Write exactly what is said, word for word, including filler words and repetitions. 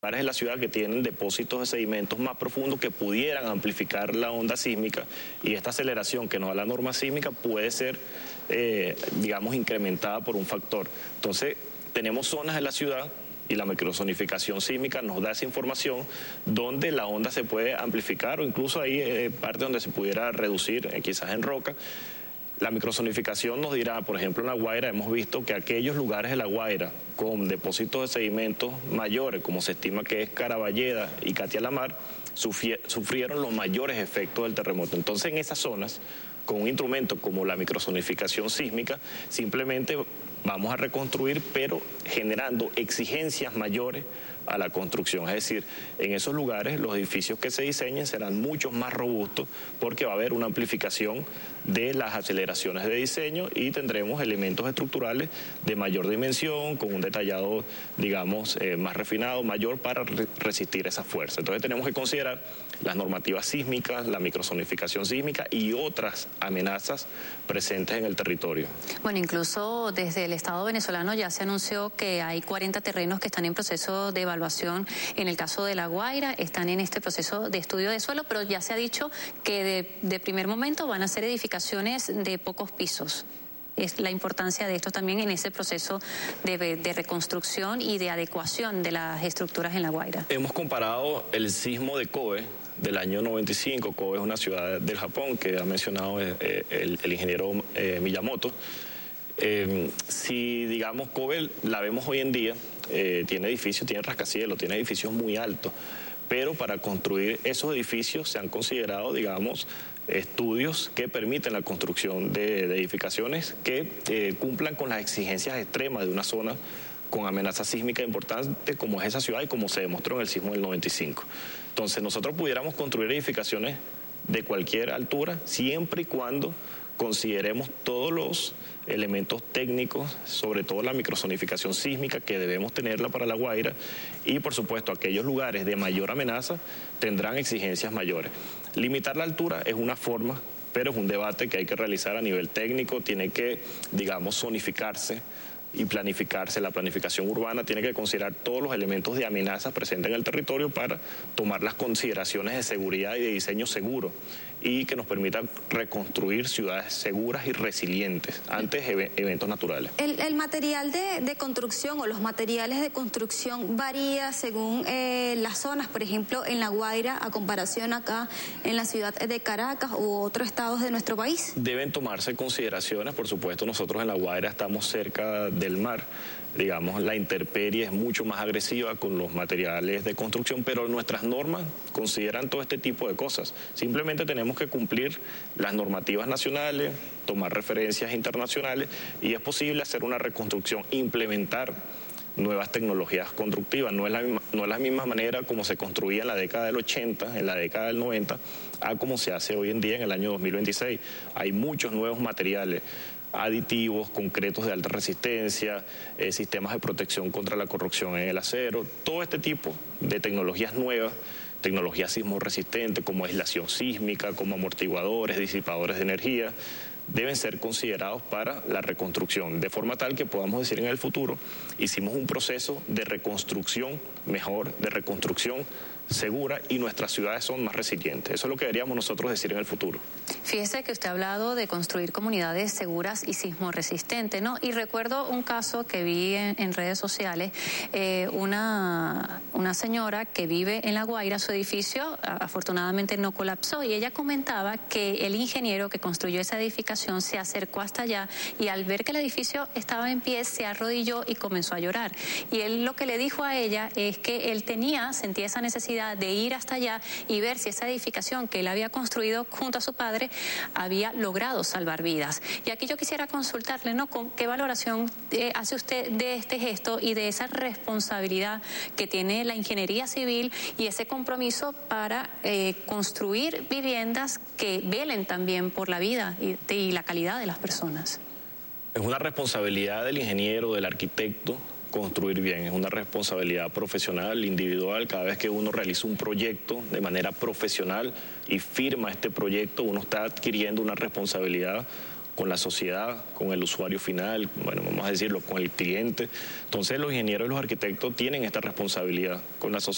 lugares en la ciudad que tienen depósitos de sedimentos más profundos que pudieran amplificar la onda sísmica, y esta aceleración que nos da la norma sísmica puede ser, eh, digamos, incrementada por un factor. Entonces, tenemos zonas en la ciudad y la microzonificación sísmica nos da esa información donde la onda se puede amplificar o incluso hay eh, parte donde se pudiera reducir, eh, quizás en roca. La microzonificación nos dirá, por ejemplo, en La Guaira hemos visto que aquellos lugares de La Guaira con depósitos de sedimentos mayores, como se estima que es Caraballeda y Catia-La-Mar, sufrieron los mayores efectos del terremoto. Entonces, en esas zonas, con un instrumento como la microzonificación sísmica, simplemente vamos a reconstruir, pero generando exigencias mayores a la construcción. Es decir, en esos lugares los edificios que se diseñen serán mucho más robustos porque va a haber una amplificación de las aceleraciones de diseño y tendremos elementos estructurales de mayor dimensión, con un detallado, digamos, eh, más refinado, mayor para re resistir esa fuerza. Entonces tenemos que considerar las normativas sísmicas, la microzonificación sísmica y otras amenazas presentes en el territorio. Bueno, incluso desde el Estado venezolano ya se anunció que hay cuarenta terrenos que están en proceso de evaluación. En el caso de La Guaira están en este proceso de estudio de suelo, pero ya se ha dicho que de, de primer momento van a ser edificaciones de pocos pisos. Es la importancia de esto también en ese proceso de, de reconstrucción y de adecuación de las estructuras en La Guaira. Hemos comparado el sismo de Kobe del año noventa y cinco. Kobe es una ciudad del Japón que ha mencionado eh, el, el ingeniero eh, Miyamoto. Eh, si, digamos, Kobe la vemos hoy en día, eh, tiene edificios, tiene rascacielos, tiene edificios muy altos, pero para construir esos edificios se han considerado, digamos, estudios que permiten la construcción de, de edificaciones que eh, cumplan con las exigencias extremas de una zona con amenaza sísmica importante como es esa ciudad y como se demostró en el sismo del noventa y cinco. Entonces, nosotros pudiéramos construir edificaciones de cualquier altura siempre y cuando consideremos todos los elementos técnicos, sobre todo la microzonificación sísmica que debemos tenerla para La Guaira, y por supuesto aquellos lugares de mayor amenaza tendrán exigencias mayores. Limitar la altura es una forma, pero es un debate que hay que realizar a nivel técnico, tiene que, digamos, zonificarse y planificarse. La planificación urbana tiene que considerar todos los elementos de amenaza presentes en el territorio para tomar las consideraciones de seguridad y de diseño seguro y que nos permita reconstruir ciudades seguras y resilientes ante ev eventos naturales. El, el material de, de construcción o los materiales de construcción varía según eh, las zonas, por ejemplo, en La Guaira a comparación acá en la ciudad de Caracas u otros estados de nuestro país. Deben tomarse consideraciones, por supuesto. Nosotros en La Guaira estamos cerca del mar, digamos, la intemperie es mucho más agresiva con los materiales de construcción, pero nuestras normas consideran todo este tipo de cosas. Simplemente tenemos que cumplir las normativas nacionales, tomar referencias internacionales y es posible hacer una reconstrucción, implementar nuevas tecnologías constructivas. No es la misma, no es la misma manera como se construía en la década del ochenta, en la década del noventa, a como se hace hoy en día en el año dos mil veintiséis. Hay muchos nuevos materiales, aditivos, concretos de alta resistencia, eh, sistemas de protección contra la corrosión en el acero, todo este tipo de tecnologías nuevas, tecnologías sismoresistentes como aislación sísmica, como amortiguadores, disipadores de energía, deben ser considerados para la reconstrucción, de forma tal que podamos decir en el futuro, hicimos un proceso de reconstrucción mejor, de reconstrucción segura y nuestras ciudades son más resilientes. Eso es lo que deberíamos nosotros decir en el futuro. Fíjese que usted ha hablado de construir comunidades seguras y sismoresistentes, ¿no? Y recuerdo un caso que vi en, en redes sociales, eh, una, una señora que vive en La Guaira, su edificio afortunadamente no colapsó y ella comentaba que el ingeniero que construyó esa edificación se acercó hasta allá y al ver que el edificio estaba en pie se arrodilló y comenzó a llorar. Y él lo que le dijo a ella es que él tenía, sentía esa necesidad de ir hasta allá y ver si esa edificación que él había construido junto a su padre había logrado salvar vidas. Y aquí yo quisiera consultarle, ¿no? ¿Con qué valoración eh, hace usted de este gesto y de esa responsabilidad que tiene la ingeniería civil y ese compromiso para eh, construir viviendas que velen también por la vida y, y la calidad de las personas? Es una responsabilidad del ingeniero, del arquitecto, construir bien. Es una responsabilidad profesional, individual. Cada vez que uno realiza un proyecto de manera profesional y firma este proyecto, uno está adquiriendo una responsabilidad con la sociedad, con el usuario final, bueno, vamos a decirlo, con el cliente. Entonces los ingenieros y los arquitectos tienen esta responsabilidad con la sociedad.